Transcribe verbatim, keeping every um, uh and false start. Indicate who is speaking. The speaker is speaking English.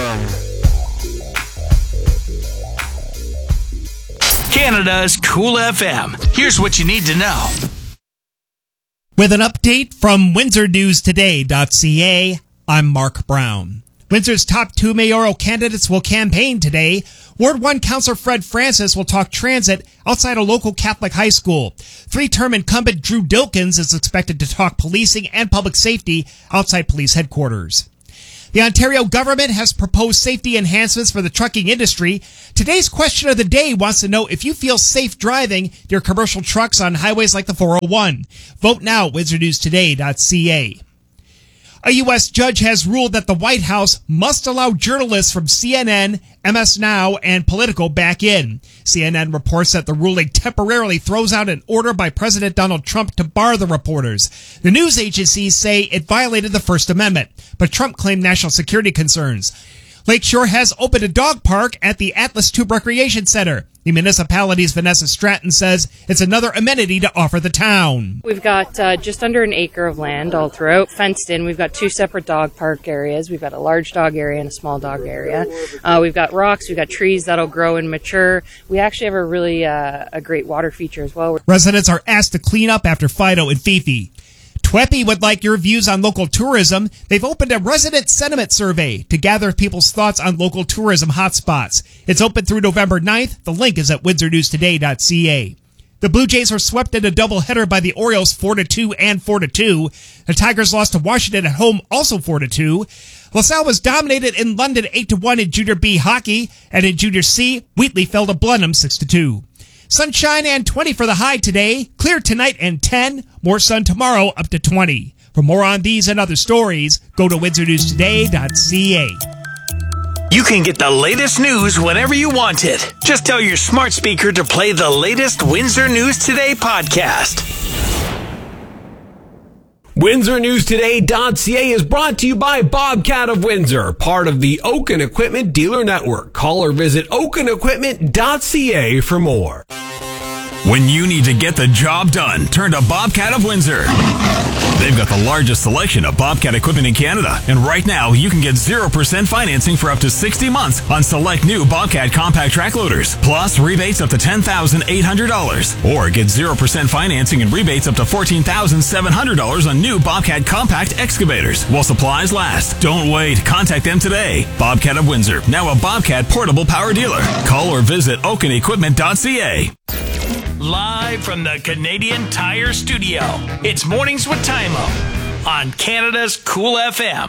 Speaker 1: Canada's Cool F M. Here's what you need to know.
Speaker 2: With an update from Windsor News Today dot C A, I'm Mark Brown. Windsor's top two mayoral candidates will campaign today. Ward one Councillor Fred Francis will talk transit outside a local Catholic high school. Three-term incumbent Drew Dilkins is expected to talk policing and public safety outside police headquarters. The Ontario government has proposed safety enhancements for the trucking industry. Today's question of the day wants to know if you feel safe driving your commercial trucks on highways like the four oh one. Vote now at Windsor News Today dot C A. A U S judge has ruled that the White House must allow journalists from C N N, M S Now, and Politico back in. C N N reports that the ruling temporarily throws out an order by President Donald Trump to bar the reporters. The news agencies say it violated the First Amendment, but Trump claimed national security concerns. Lakeshore has opened a dog park at the Atlas Tube Recreation Center. The municipality's Vanessa Stratton says it's another amenity to offer the town.
Speaker 3: We've got uh, just under an acre of land all throughout, fenced in. We've got two separate dog park areas. We've got a large dog area and a small dog area. Uh, we've got rocks. We've got trees that'll grow and mature. We actually have a really uh, a great water feature as well.
Speaker 2: Residents are asked to clean up after Fido and Fifi. Tweppy would like your views on local tourism. They've opened a resident sentiment survey to gather people's thoughts on local tourism hotspots. It's open through November ninth. The link is at Windsor News Today dot C A. The Blue Jays were swept in a doubleheader by the Orioles four to two and four to two. The Tigers lost to Washington at home also four to two. LaSalle was dominated in London eight to one in Junior B hockey, and in Junior C, Wheatley fell to Blenheim six to two. Sunshine and twenty for the high today. Clear tonight and ten. More sun tomorrow up to twenty. For more on these and other stories, go to Windsor News Today dot C A.
Speaker 1: You can get the latest news whenever you want it. Just tell your smart speaker to play the latest Windsor News Today podcast.
Speaker 4: Windsor News Today dot C A is brought to you by Bobcat of Windsor, part of the Oaken Equipment Dealer Network. Call or visit oaken equipment dot C A for more.
Speaker 5: When you need to get the job done, turn to Bobcat of Windsor. They've got the largest selection of Bobcat equipment in Canada. And right now, you can get zero percent financing for up to sixty months on select new Bobcat compact track loaders. Plus, rebates up to ten thousand eight hundred dollars. Or get zero percent financing and rebates up to fourteen thousand seven hundred dollars on new Bobcat compact excavators while supplies last. Don't wait. Contact them today. Bobcat of Windsor, now a Bobcat portable power dealer. Call or visit oaken equipment dot C A.
Speaker 1: Live from the Canadian Tire Studio, it's Mornings with Tymo on Canada's Cool F M.